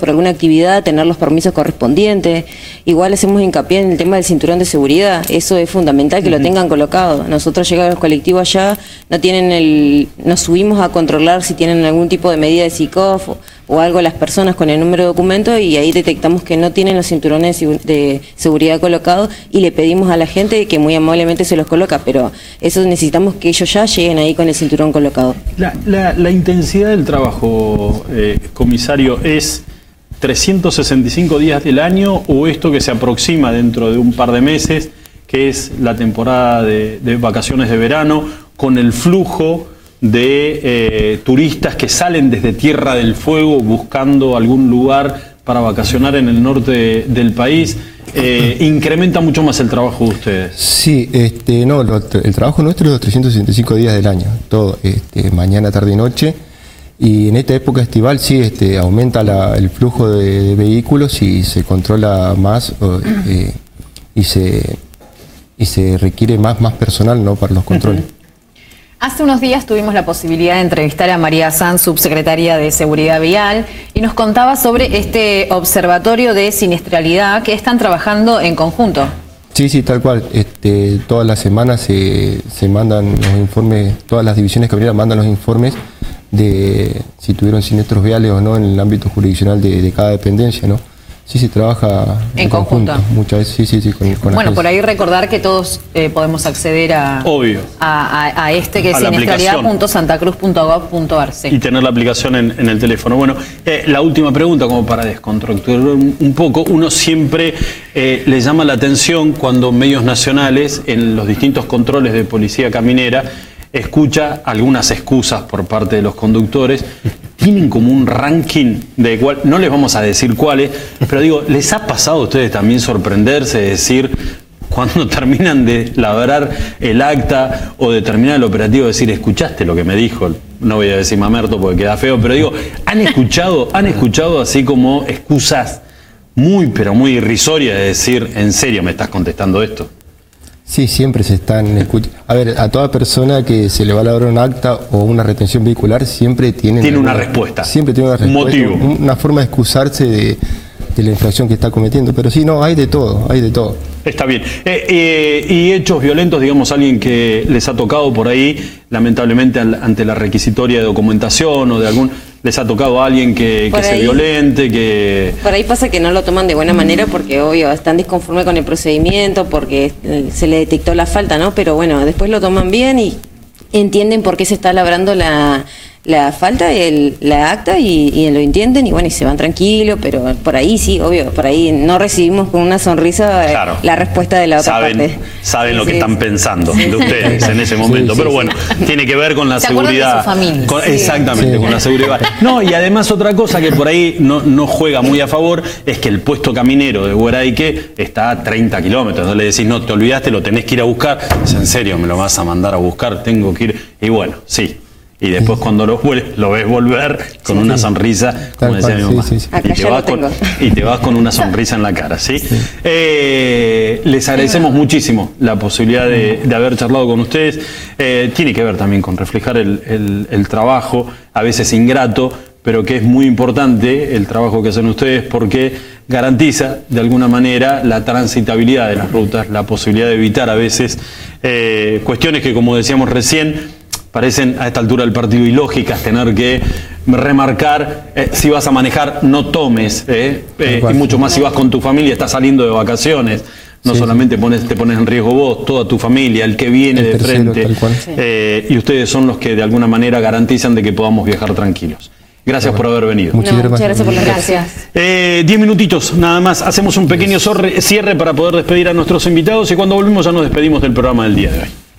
por alguna actividad, tener los permisos correspondientes. Igual hacemos hincapié en el tema del cinturón de seguridad, eso es fundamental que lo tengan colocado. Nosotros llegamos al colectivo allá, nos subimos a controlar si tienen algún tipo de medida de SICOF o algo las personas con el número de documento, y ahí detectamos que no tienen los cinturones de seguridad colocados y le pedimos a la gente que muy amablemente se los coloca, pero eso necesitamos que ellos ya lleguen ahí con el cinturón colocado. La intensidad del trabajo, comisario, ¿es 365 días del año o esto que se aproxima dentro de un par de meses, que es la temporada de vacaciones de verano, con el flujo de turistas que salen desde Tierra del Fuego buscando algún lugar para vacacionar en el norte del país? ¿Incrementa mucho más el trabajo de ustedes? Sí, el trabajo nuestro es los 365 días del año, todo, mañana, tarde y noche. Y en esta época estival sí aumenta el flujo de vehículos y se controla más y se requiere más personal, ¿no?, para los controles. Hace unos días tuvimos la posibilidad de entrevistar a María Sanz, subsecretaria de Seguridad Vial, y nos contaba sobre este observatorio de siniestralidad que están trabajando en conjunto. Sí, tal cual. Todas las semanas se mandan los informes, todas las divisiones camioneras mandan los informes de si tuvieron siniestros viales o no en el ámbito jurisdiccional de cada dependencia, ¿no? Sí, se trabaja en conjunto. Muchas veces, sí, con bueno, por ahí recordar que todos podemos acceder a que es siniestralidad.santacruz.gov.ar. Sí. Y tener la aplicación en el teléfono. Bueno, la última pregunta, como para descontracturar un poco. Uno siempre le llama la atención cuando medios nacionales, en los distintos controles de policía caminera, escucha algunas excusas por parte de los conductores. Tienen como un ranking de cuál, no les vamos a decir cuáles, pero digo, ¿les ha pasado a ustedes también sorprenderse, decir, cuando terminan de labrar el acta o de terminar el operativo, decir, escuchaste lo que me dijo? No voy a decir mamerto porque queda feo, pero digo, ¿han escuchado así como excusas pero muy irrisorias de decir, ¿en serio me estás contestando esto? Sí, siempre se están escuchando. A ver, a toda persona que se le va a labrar un acta o una retención vehicular siempre tiene una respuesta. Siempre tiene una respuesta. Un motivo. Una forma de excusarse de la infracción que está cometiendo. Pero sí, no, hay de todo, hay de todo. Está bien. Y hechos violentos, digamos, alguien que les ha tocado por ahí, lamentablemente ante la requisitoria de documentación o de algún... ¿Les ha tocado a alguien que se violente? Por ahí pasa que no lo toman de buena manera porque, obvio, están disconformes con el procedimiento, porque se le detectó la falta, ¿no? Pero bueno, después lo toman bien y entienden por qué se está labrando la falta, la acta, y lo entienden y bueno, y se van tranquilos, pero por ahí sí, obvio, por ahí no recibimos con una sonrisa la respuesta de la otra parte. Saben lo que están pensando de ustedes en ese momento, pero bueno, tiene que ver con la seguridad. De su familia. Exactamente, con la seguridad. No, y además otra cosa que por ahí no juega muy a favor es que el puesto caminero de Hueraique está a 30 kilómetros. No le decís, no, te olvidaste, lo tenés que ir a buscar. Es en serio, me lo vas a mandar a buscar, tengo que ir. Y bueno, sí. Y después cuando lo ves volver con una sonrisa, como decía mi mamá. Y te vas con una sonrisa en la cara, ¿sí? Les agradecemos muchísimo la posibilidad de haber charlado con ustedes. Tiene que ver también con reflejar el trabajo, a veces ingrato, pero que es muy importante el trabajo que hacen ustedes porque garantiza de alguna manera la transitabilidad de las rutas, la posibilidad de evitar a veces cuestiones que, como decíamos recién, parecen a esta altura del partido ilógicas, tener que remarcar, si vas a manejar, no tomes, y mucho más si vas con tu familia, estás saliendo de vacaciones. No solamente te pones en riesgo vos, toda tu familia, el que viene de frente, y ustedes son los que de alguna manera garantizan de que podamos viajar tranquilos. Gracias por haber venido. Muchas gracias por las gracias. 10 minutitos, nada más. Hacemos un pequeño cierre para poder despedir a nuestros invitados y cuando volvemos ya nos despedimos del programa del día de hoy.